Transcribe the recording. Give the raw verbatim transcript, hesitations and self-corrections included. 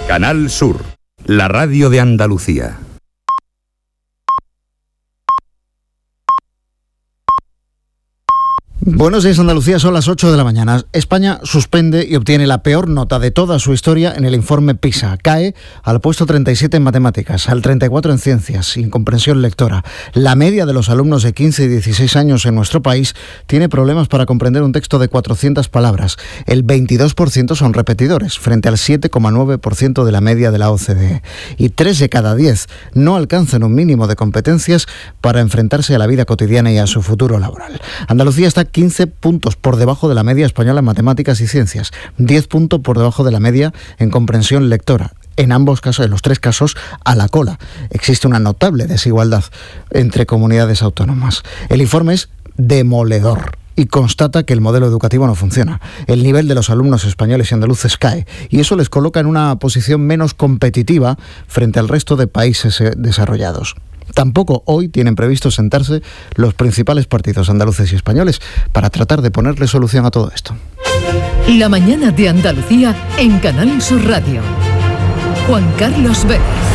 Canal Sur, la radio de Andalucía. Buenos días, Andalucía, son las ocho de la mañana. España suspende y obtiene la peor nota de toda su historia en el informe PISA. Cae al puesto treinta y siete en matemáticas, al treinta y cuatro en ciencias, sin comprensión lectora. La media de los alumnos de quince y dieciséis años en nuestro país tiene problemas para comprender un texto de cuatrocientas palabras. El veintidós por ciento son repetidores, frente al siete coma nueve por ciento de la media de la O C D E. Y tres de cada diez no alcanzan un mínimo de competencias para enfrentarse a la vida cotidiana y a su futuro laboral. Andalucía está quince puntos por debajo de la media española en matemáticas y ciencias, diez puntos por debajo de la media en comprensión lectora. En ambos casos, en los tres casos, a la cola. Existe una notable desigualdad entre comunidades autónomas. El informe es demoledor y constata que el modelo educativo no funciona. El nivel de los alumnos españoles y andaluces cae, y eso les coloca en una posición menos competitiva frente al resto de países desarrollados. Tampoco hoy tienen previsto sentarse los principales partidos andaluces y españoles para tratar de ponerle solución a todo esto. La mañana de Andalucía en Canal Sur Radio. Juan Carlos Vélez.